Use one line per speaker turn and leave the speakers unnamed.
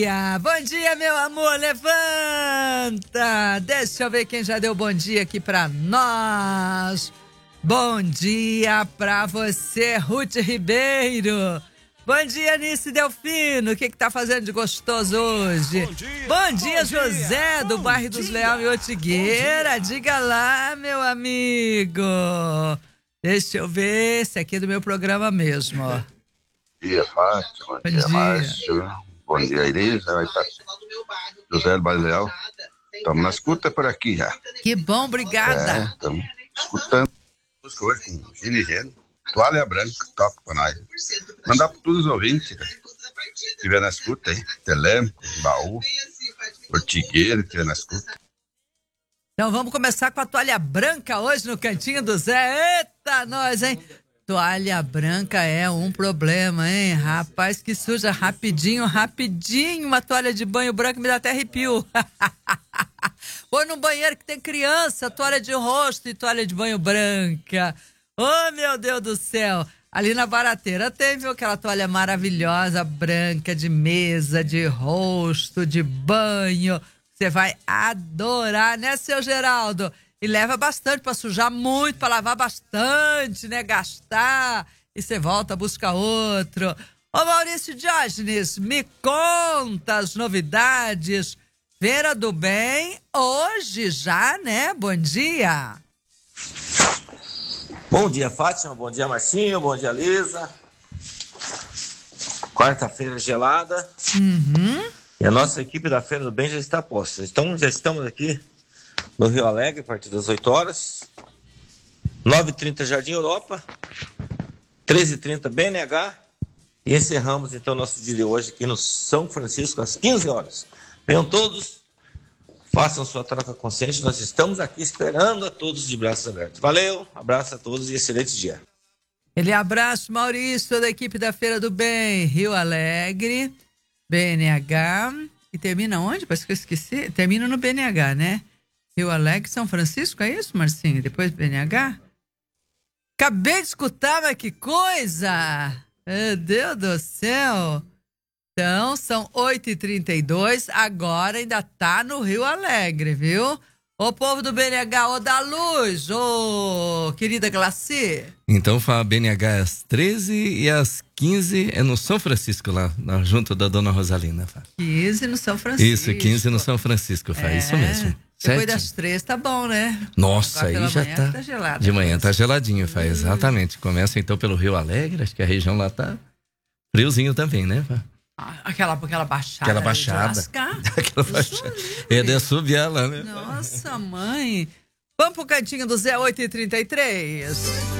dia! Bom dia, meu amor! Levanta! Deixa eu ver quem já deu bom dia aqui pra nós. Bom dia pra você, Ruth Ribeiro. Bom dia, Anice Delfino. O que tá fazendo de gostoso hoje? Bom dia, José, do bairro dos Leão e Otigueira. Diga lá, meu amigo. Deixa eu ver, esse aqui é do meu programa mesmo, ó.
Bom dia, Fátima. Bom dia, Márcio. Bom dia, Elisa. José do Bairro Leal. Estamos na escuta por aqui já.
Que bom, obrigada.
Estamos escutando as coisas com Gino e Geno. Toalha branca, top pra nós. Mandar para todos os ouvintes, né? Se estiver na escuta aí. Telêmico, Baú, Ortigueira, que estiver na escuta.
Então vamos começar com a toalha branca hoje no Cantinho do Zé. Eita, nós, hein? Toalha branca é um problema, hein? Rapaz, que suja rapidinho. Uma toalha de banho branca me dá até arrepio. Põe no banheiro que tem criança, toalha de rosto e toalha de banho branca. Oh, meu Deus do céu. Ali na Barateira tem, viu, aquela toalha maravilhosa, branca, de mesa, de rosto, de banho. Você vai adorar, né, seu Geraldo? E leva bastante para sujar muito, para lavar bastante, né? Gastar. E você volta, busca outro. Ô, Maurício Diógenes, me conta as novidades. Feira do Bem, hoje já, né? Bom dia.
Bom dia, Fátima. Bom dia, Marcinho. Bom dia, Lisa. Quarta-feira gelada. E a nossa equipe da Feira do Bem já está posta. Já estamos aqui no Rio Alegre, a partir das 8 horas. 9h30 Jardim Europa. 13h30 BNH. E encerramos, então, nosso dia de hoje aqui no São Francisco, às 15 horas. Venham todos, façam sua troca consciente. Nós estamos aqui esperando a todos de braços abertos. Valeu, abraço a todos e excelente dia.
Ele abraço, Maurício, toda a equipe da Feira do Bem, Rio Alegre, BNH. E termina onde? Parece que eu esqueci. Termina no BNH, né? Rio Alegre, São Francisco, é isso, Marcinho? Depois BNH? Acabei de escutar, mas que coisa! Meu Deus do céu! Então, são 8h32, agora ainda tá no Rio Alegre, viu? Ô povo do BNH, ô da Luz, ô querida Glaci.
Então, a BNH às 13 e às 15 é no São Francisco, lá junto da Dona Rosalina.
15 no São Francisco.
Isso, 15 no São Francisco, isso mesmo.
Depois das 3 tá bom, né?
Nossa,
agora
aí já
tá gelado.
De manhã tá geladinho, exatamente. Começa então pelo Rio Alegre, acho que a região lá tá friozinho também, né, Fá?
Aquela baixada.
Aquela baixada. Aquela baixada. É de subir ela, né?
Nossa, mãe. Vamos pro Cantinho do Zé, 8h33.